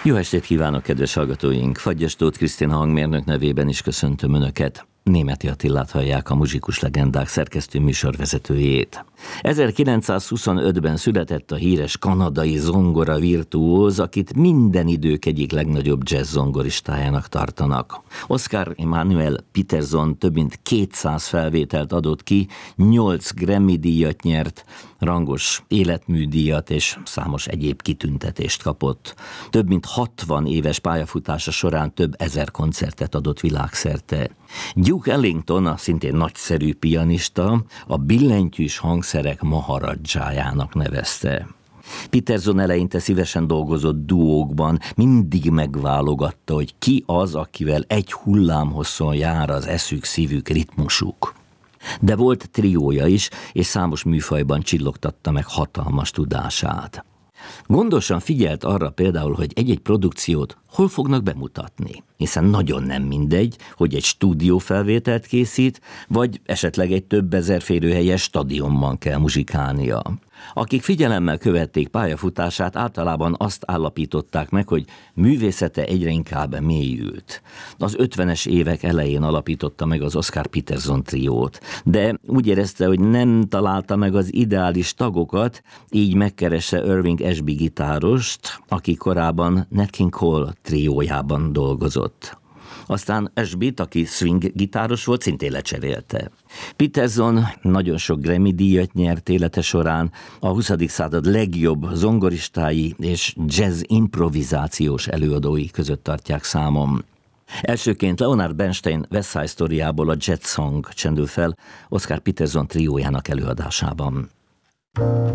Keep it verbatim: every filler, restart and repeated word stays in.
Jó estét kívánok, kedves hallgatóink! Fagyas Tóth Krisztina hangmérnök nevében is köszöntöm Önöket. Németi Attilát hallják, a Muzsikus Legendák szerkesztő műsorvezetőjét. ezerkilencszázhuszonötben született a híres kanadai zongora virtuóz, akit minden idők egyik legnagyobb jazz zongoristájának tartanak. Oscar Emmanuel Peterson több mint kétszáz felvételt adott ki, nyolc Grammy-díjat nyert, rangos életműdíjat és számos egyéb kitüntetést kapott. Több mint hatvan éves pályafutása során több ezer koncertet adott világszerte. Duke Ellington, a szintén nagyszerű pianista, a billentyűs hangszerek maharadzsájának nevezte. Peterson eleinte szívesen dolgozott duókban, mindig megválogatta, hogy ki az, akivel egy hullámhosszon jár az eszük, szívük, ritmusuk. De volt triója is, és számos műfajban csillogtatta meg hatalmas tudását. Gondosan figyelt arra például, hogy egy-egy produkciót hol fognak bemutatni, hiszen nagyon nem mindegy, hogy egy stúdiófelvételt készít, vagy esetleg egy több ezer férőhelyes stadionban kell muzsikálnia. Akik figyelemmel követték pályafutását, általában azt állapították meg, hogy művészete egyre inkább mélyült. Az ötvenes évek elején alapította meg az Oscar Peterson triót, de úgy érezte, hogy nem találta meg az ideális tagokat, így megkeresse Irving Ashby gitárost, aki korábban Nat King Cole triójában dolgozott. Aztán Ashbyt, aki swing gitáros volt, szintén lecserélte. Peterson nagyon sok Grammy-díjat nyert élete során, a huszadik század legjobb zongoristái és jazz improvizációs előadói között tartják számon. Elsőként Leonard Bernstein West Side Storyából a Jet Song csendül fel Oscar Peterson triójának előadásában.